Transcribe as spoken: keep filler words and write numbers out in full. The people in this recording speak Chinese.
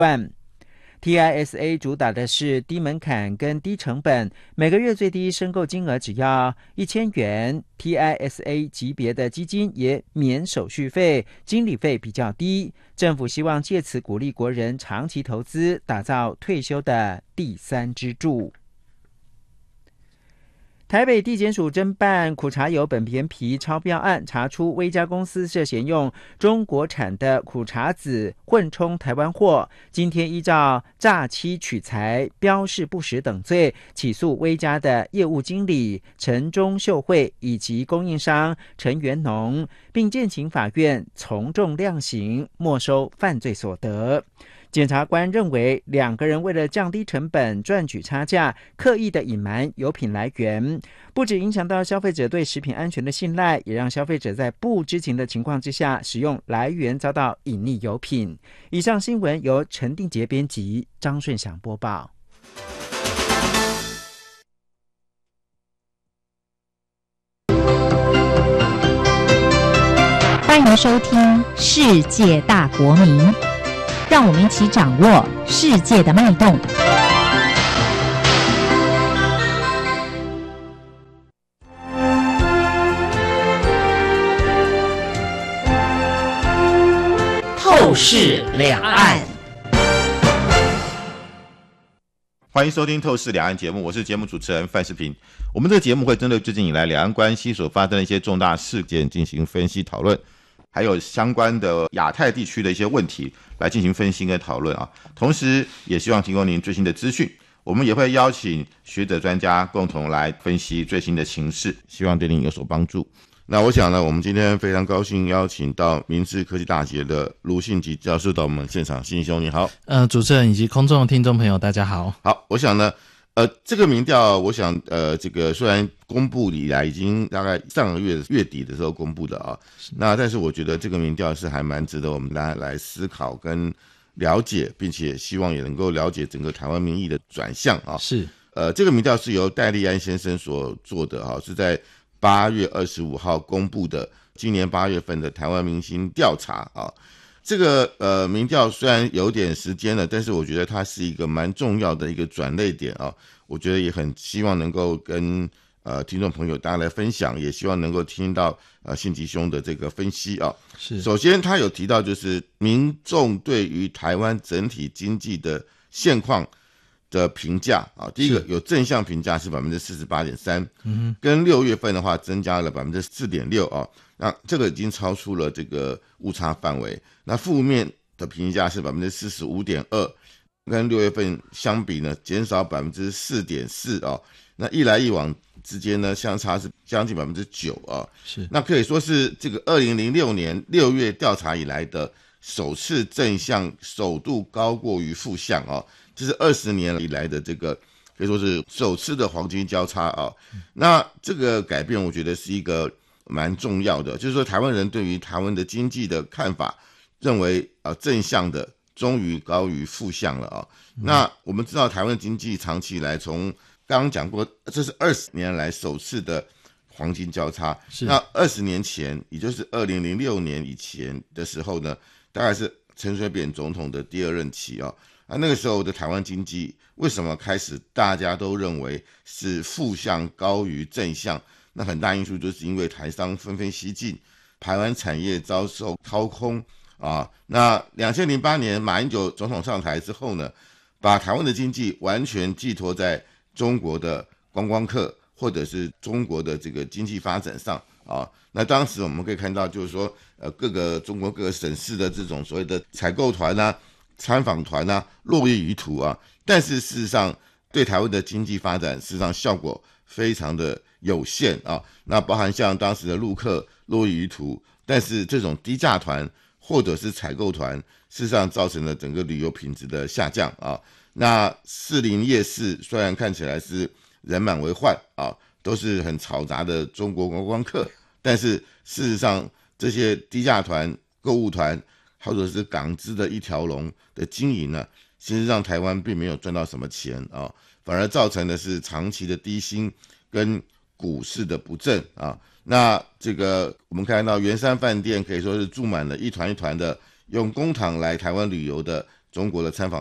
万。T I S A 主打的是低门槛跟低成本，每个月最低申购金额只要一千元。T I S A 级别的基金也免手续费，经理费比较低。政府希望借此鼓励国人长期投资，打造退休的第三支柱。台北地检署侦办苦茶油苯盐皮超标案，查出威家公司涉嫌用中国产的苦茶籽混充台湾货，今天依照诈欺取财、标示不实等罪，起诉威家的业务经理陈中秀惠以及供应商陈元农，并建请法院从重量刑，没收犯罪所得。检察官认为，两个人为了降低成本赚取差价，刻意的隐瞒油品来源，不只影响到消费者对食品安全的信赖，也让消费者在不知情的情况之下使用来源遭到隐匿油品。以上新闻由陈定杰编辑，张顺祥播报。 欢迎收听《世界大国民》，让我们一起掌握世界的脉动。 透视两岸， 欢迎收听《透视两岸》节目，我是节目主持人范世平。我们这个节目会针对最近以来两岸关系所发生的一些重大事件进行分析讨论，还有相关的亚太地区的一些问题来进行分析跟讨论啊。同时也希望提供您最新的资讯，我们也会邀请学者专家共同来分析最新的情势，希望对您有所帮助。那我想呢，我们今天非常高兴邀请到明志科技大学的卢信吉教授到我们现场。信兄你好。 呃，主持人以及空中的听众朋友大家好。 好，我想呢呃，这个民调，我想，呃，这个虽然公布以来已经大概上个月月底的时候公布的啊，那但是我觉得这个民调是还蛮值得我们大家来思考跟了解，并且希望也能够了解整个台湾民意的转向啊。 是， 呃，这个民调是由戴立安先生所做的哈、啊，是在八月二十五号公布的，今年八月份的台湾民心调查啊。这个呃民调虽然有点时间了，但是我觉得它是一个蛮重要的一个转捩点啊。我觉得也很希望能够跟呃听众朋友大家来分享，也希望能够听到呃信吉兄的这个分析啊。 是， 首先他有提到就是民众对于台湾整体经济的现况的评价啊，第一个有正向评价是百分之四十八点三，嗯，跟六月份的话增加了百分之四点六啊。那这个已经超出了这个误差范围。那负面的评价是百分之四十五点二，跟六月份相比呢，减少百分之四点四啊。那一来一往之间呢，相差是将近百分之九啊。 是， 那可以说是这个二零零六年六月调查以来的首次正向，首度高过于负向啊。这是二十年以来的这个可以说是首次的黄金交叉啊。那这个改变，我觉得是一个蛮重要的，就是说台湾人对于台湾的经济的看法，认为啊正向的终于高于负向了啊。那我们知道台湾经济长期以来，从刚刚讲过，这是二十年来首次的黄金交叉。那二十年前，也就是二零零六年以前的时候呢，大概是陈水扁总统的第二任期啊。啊，那个时候的台湾经济为什么开始大家都认为是负向高于正向？那很大因素就是因为台商纷纷西进，台湾产业遭受掏空啊。那二零零八年马英九总统上台之后呢，把台湾的经济完全寄托在中国的观光客或者是中国的这个经济发展上啊。那当时我们可以看到，就是说，呃，各个中国各个省市的这种所谓的采购团啊、参访团啊，络绎于途啊。但是事实上，对台湾的经济发展，事实上效果非常的有限啊。那包含像当时的陆客络绎于途，但是这种低价团或者是采购团，事实上造成了整个旅游品质的下降啊。那士林夜市虽然看起来是人满为患啊，都是很嘈杂的中国观光客，但是事实上这些低价团、购物团或者是港资的一条龙的经营呢，其实让台湾并没有赚到什么钱啊，反而造成的是长期的低薪跟股市的不振啊。那这个我们看到圆山饭店可以说是住满了一团一团的用公帑来台湾旅游的中国的参访